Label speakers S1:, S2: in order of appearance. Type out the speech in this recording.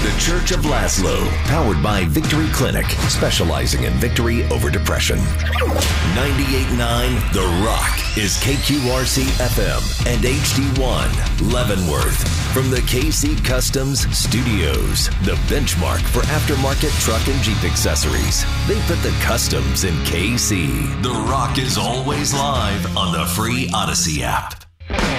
S1: The Church of Laszlo, powered by Victory Clinic, specializing in victory over depression. 98.9 The Rock is KQRC FM and HD1 Leavenworth. From the KC Customs Studios, the benchmark for aftermarket truck and Jeep accessories. They put the customs in KC. The Rock is always live on the free Odyssey app.